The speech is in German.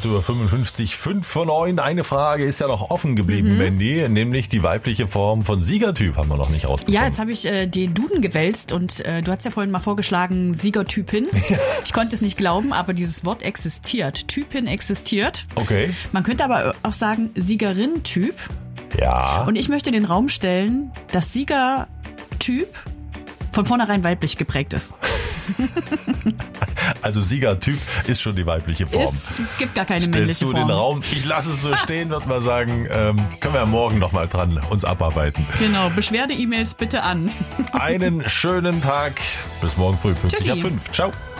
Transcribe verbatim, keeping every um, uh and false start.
Uhr fünfundfünfzig, fünf vor neun. Eine Frage ist ja noch offen geblieben, mhm. Mandy, nämlich die weibliche Form von Siegertyp haben wir noch nicht rausbekommen. Ja, jetzt habe ich äh, den Duden gewälzt und äh, du hast ja vorhin mal vorgeschlagen, Siegertypin. Ich konnte es nicht glauben, aber dieses Wort existiert. Typin existiert. Okay. Man könnte aber auch sagen Siegerin-Typ. Ja. Und ich möchte in den Raum stellen, dass Siegertyp von vornherein weiblich geprägt ist. Also Siegertyp ist schon die weibliche Form. Es gibt gar keine Stellst männliche du Form. den Raum, ich lasse es so stehen, würde man sagen, ähm, können wir ja morgen noch mal dran uns abarbeiten. Genau, Beschwerde-E-Mails bitte an. Einen schönen Tag. Bis morgen früh, pünktlich ab fünf. Ciao.